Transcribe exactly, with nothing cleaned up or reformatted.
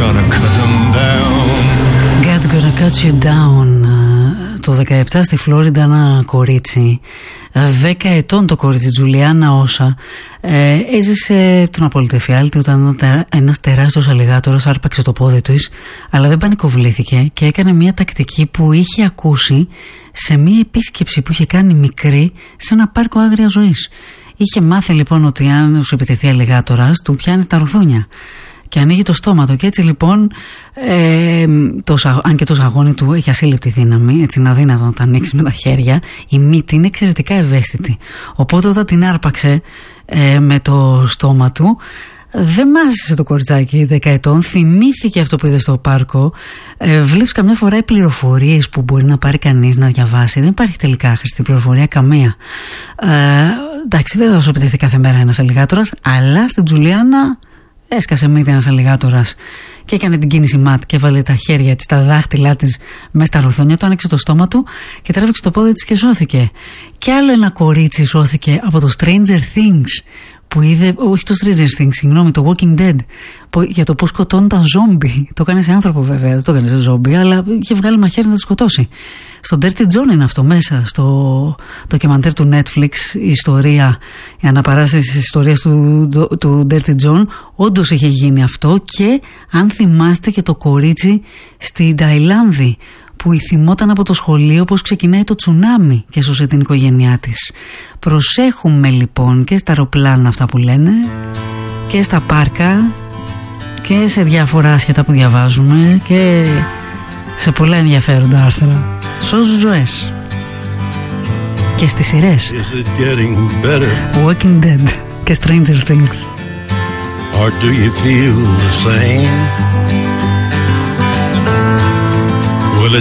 gonna cut them down. God's gonna cut you down. Το δεκαεπτά στη Φλόριντα ένα κορίτσι δέκα ετών, το κορίτσι Τζουλιάνα Όσα, ε, έζησε τον απόλυτο εφιάλτη όταν ένας τεράστιος αλιγάτορας άρπαξε το πόδι του, αλλά δεν πανικοβλήθηκε και έκανε μια τακτική που είχε ακούσει σε μια επίσκεψη που είχε κάνει μικρή σε ένα πάρκο άγρια ζωής. Είχε μάθει λοιπόν ότι αν σου επιτεθεί αλιγάτορας του πιάνει τα ρουθούνια και ανοίγει το στόμα του, και έτσι λοιπόν ε, το, αν και το σαγόνι του έχει ασύλληπτη δύναμη, έτσι είναι αδύνατο να τα ανοίξει με τα χέρια, η μύτη είναι εξαιρετικά ευαίσθητη, οπότε όταν την άρπαξε ε, με το στόμα του, δεν μάζεσε το κοριτσάκι δέκα ετών, θυμήθηκε αυτό που είδε στο πάρκο. ε, Βλέπεις καμιά φορά οι πληροφορίες που μπορεί να πάρει κανείς να διαβάσει, δεν υπάρχει τελικά χρηστή πληροφορία καμία. ε, Εντάξει, δεν θα σου επιτεθεί κάθε μέρα ένας αλιγάτορας, αλλά στην Τζουλιάνα έσκασε μύτη ένας αλιγάτορας και έκανε την κίνηση ματ και έβαλε τα χέρια της, τα δάχτυλά της μέσα στα ρουθόνια του, άνοιξε το στόμα του και τράβηξε το πόδι της και σώθηκε. Και άλλο ένα κορίτσι σώθηκε από το Stranger Things που είδε, όχι το Stranger Things, συγγνώμη, το Walking Dead, που, για το πώς σκοτώνουν τα ζόμπι. Το έκανε σε άνθρωπο βέβαια, δεν το έκανε σε ζόμπι, αλλά είχε βγάλει μαχαίρι να το σκοτώσει. Στο Dirty John είναι αυτό μέσα, στο ντοκιμαντέρ του Netflix, η ιστορία, η αναπαράσταση της ιστορίας του, του, του Dirty John. Όντως είχε γίνει αυτό, και αν θυμάστε και το κορίτσι στην Ταϊλάνδη που θυμόταν από το σχολείο πως ξεκινάει το τσουνάμι και σώσε την οικογένειά της. Προσέχουμε λοιπόν και στα αεροπλάνα αυτά που λένε, και στα πάρκα και σε διάφορα άσχετα που διαβάζουμε και σε πολλά ενδιαφέροντα άρθρα. Σώζουν ζωές. Και στις σειρές Walking Dead και Stranger Things. Or do you feel the same?